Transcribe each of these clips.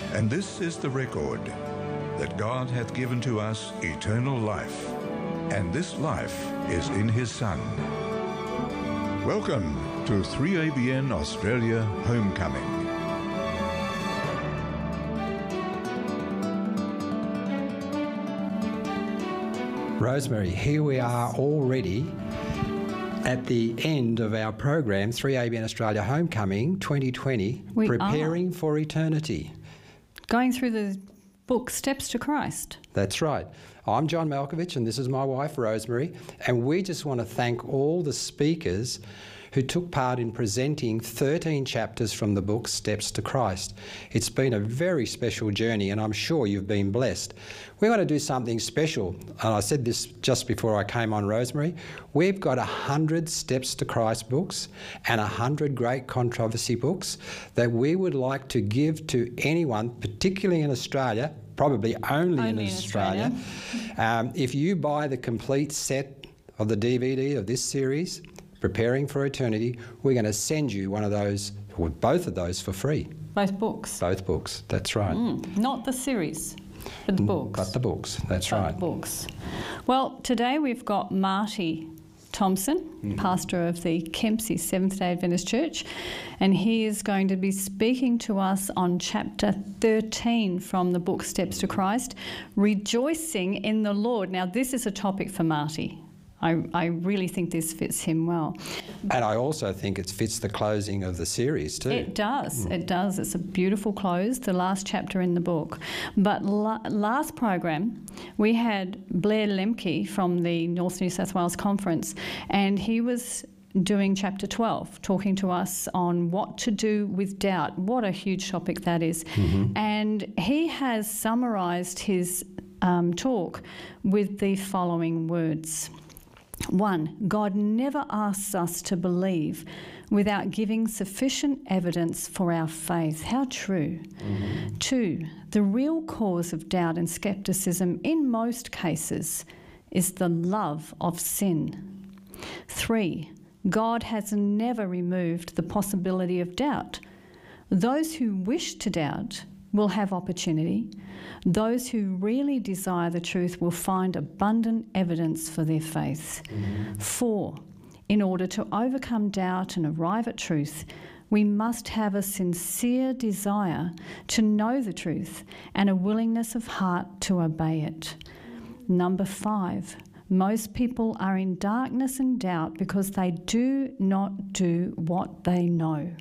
And this is the record, that God hath given to us eternal life, and this life is in his Son. Welcome to 3ABN Australia Homecoming. Rosemary, here we are already at the end of our program, 3ABN Australia Homecoming 2020, Preparing for Eternity. Going through the book Steps to Christ. That's right. I'm John Malkovich and this is my wife Rosemary, and we just want to thank all the speakers who took part in presenting 13 chapters from the book Steps to Christ. It's been a very special journey and I'm sure you've been blessed. We want to do something special, and I said this just before I came on, Rosemary. We've got 100 Steps to Christ books and 100 Great Controversy books that we would like to give to anyone, particularly in Australia, probably only in Australia. If you buy the complete set of the DVD of this series, Preparing for Eternity, we're going to send you one of those, or both of those, for free. Both books? Both books, that's right. Not the series, but the books. But the books, that's right. The books. Well, today we've got Marty Thompson, pastor of the Kempsey Seventh-day Adventist Church, and he is going to be speaking to us on chapter 13 from the book Steps to Christ, Rejoicing in the Lord. Now, this is a topic for Marty. I really think this fits him well. And I also think it fits the closing of the series too. It does, it does. It's a beautiful close, the last chapter in the book. But last program, we had Blair Lemke from the North New South Wales Conference, and he was doing chapter 12, talking to us on what to do with doubt. What a huge topic that is. And he has summarised his talk with the following words. 1. God never asks us to believe without giving sufficient evidence for our faith. How true. 2. The real cause of doubt and scepticism in most cases is the love of sin. 3. God has never removed the possibility of doubt. Those who wish to doubt will have opportunity. Those who really desire the truth will find abundant evidence for their faith. 4. In order to overcome doubt and arrive at truth, we must have a sincere desire to know the truth and a willingness of heart to obey it. 5. Most people are in darkness and doubt because they do not do what they know.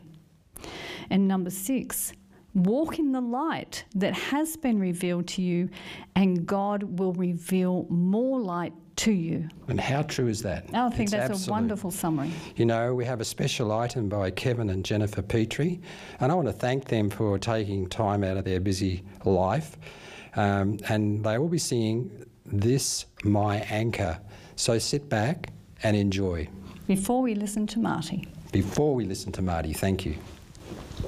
And 6. Walk in the light that has been revealed to you, and God will reveal more light to you. And how true is that? I think that's a wonderful summary. You know, we have a special item by Kevin and Jennifer Petrie, and I want to thank them for taking time out of their busy life. And they will be singing This My Anchor. So sit back and enjoy. Before we listen to Marty. Thank you.